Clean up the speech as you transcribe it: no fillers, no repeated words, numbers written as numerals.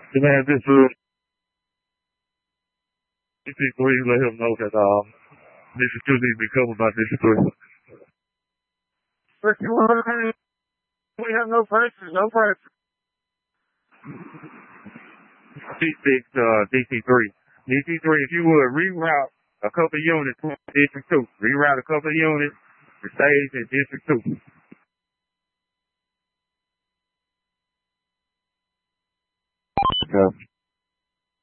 You man, this DC3, let him know that District 2 needs to be covered by District 3. But you want we have no prices, no prices. DC3. DC3, if you would reroute a couple units to District 2. Reroute a couple units to stays in District 2. Yeah.